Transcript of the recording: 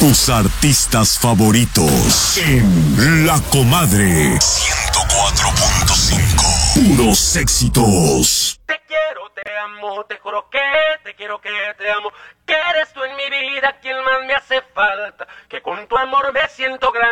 Tus artistas favoritos en La Comadre 104.5. Puros éxitos. Te quiero, te amo, te juro que te quiero, que te amo. Que eres tú en mi vida quien más me hace falta. Que con tu amor me siento grande.